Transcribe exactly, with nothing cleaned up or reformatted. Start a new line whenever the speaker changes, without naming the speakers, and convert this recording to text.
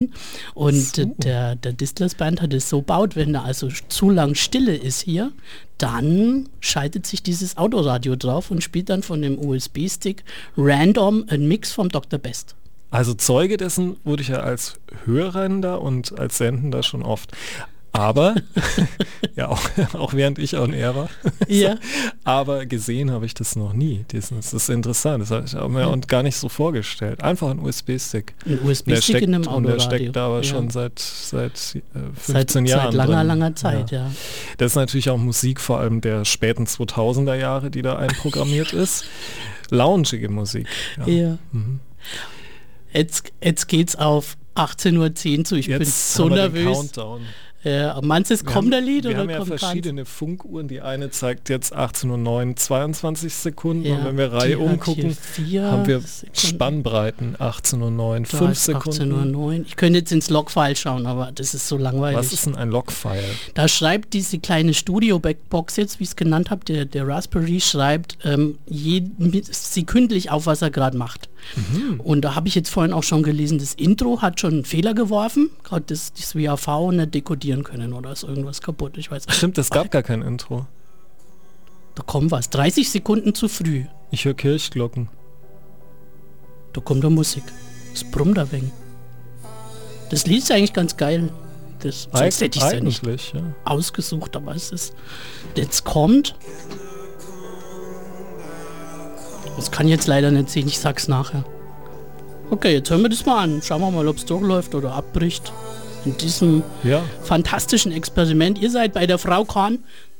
Und
so.
der, der Distlers Band hat es so baut, wenn da also zu lang Stille ist hier, dann schaltet sich dieses Autoradio drauf und spielt dann von dem U S B-Stick random einen Mix vom Doktor Best.
Also Zeuge dessen wurde ich ja als Hörender und als Sendender schon oft. Aber, ja, auch, auch während ich on air war,
Ja.
aber gesehen habe ich das noch nie. Das, das ist interessant, das habe ich mir ja. gar nicht so vorgestellt. Einfach ein U S B-Stick.
Ein U S B-Stick in einem
Und
Autoradio.
der steckt da aber
ja.
schon seit, seit äh,
seit,
fünfzehn Jahren
Seit langer,
drin.
langer Zeit, ja.
ja. Das ist natürlich auch Musik vor allem der späten zweitausender Jahre, die da einprogrammiert ist. Loungige Musik. Ja.
ja.
Mhm.
Jetzt, jetzt geht's auf achtzehn Uhr zehn zu. Ich
jetzt
bin so
haben wir
nervös.
Den Countdown.
Ja, meinst du, es kommt der Lied
wir
oder
haben ja
kommt
verschiedene
keins?
Funkuhren. Die eine zeigt jetzt achtzehn Uhr neun, zweiundzwanzig Sekunden.
Ja,
und wenn wir Reihe
die hat
umgucken,
hier
haben wir
Sekunden.
Spannbreiten achtzehn Uhr neun,
Da
fünf
ist
Sekunden.
achtzehn Uhr neun. Ich könnte jetzt ins Logfile schauen, aber das ist so langweilig.
Was ist denn ein Logfile?
Da schreibt diese kleine Studio-Box jetzt, wie ich es genannt habe, der, der Raspberry schreibt ähm, jeden, sekündlich auf, was er gerade macht. Mhm. Und da habe ich jetzt vorhin auch schon gelesen, das Intro hat schon einen Fehler geworfen, gerade das, das W A V nicht dekodieren können oder ist irgendwas kaputt, ich weiß nicht.
Stimmt, es gab gar kein Intro.
Da kommt was, dreißig Sekunden zu früh.
Ich höre Kirchglocken.
Da kommt da Musik. Es brummt da wegen. Das Lied ist eigentlich ganz geil. Das, sonst
Eig
hätte ich es ja nicht
ja.
ausgesucht, aber es ist... Jetzt kommt... Das kann ich jetzt leider nicht sehen, ich sag's nachher. Okay, jetzt hören wir das mal an. Schauen wir mal, ob es durchläuft oder abbricht. In diesem
ja.
fantastischen Experiment. Ihr seid bei der Frau Korn